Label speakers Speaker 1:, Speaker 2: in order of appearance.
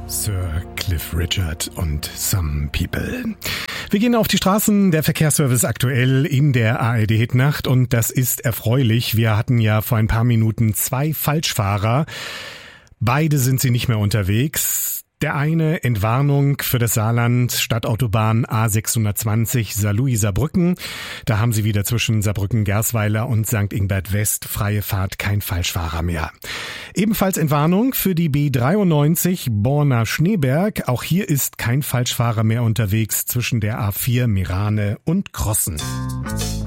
Speaker 1: Sir Cliff Richard und Some People. Wir gehen auf die Straßen, der Verkehrsservice aktuell in der ARD-Hitnacht und das ist erfreulich. Wir hatten ja vor ein paar Minuten 2 Falschfahrer. Beide sind sie nicht mehr unterwegs. Der eine Entwarnung für das Saarland, Stadtautobahn A620 Saarlouis-Saarbrücken. Da haben sie wieder zwischen Saarbrücken-Gersweiler und St. Ingbert West freie Fahrt, kein Falschfahrer mehr. Ebenfalls Entwarnung für die B93 Borna-Schneeberg. Auch hier ist kein Falschfahrer mehr unterwegs zwischen der A4 Mirane und Crossen.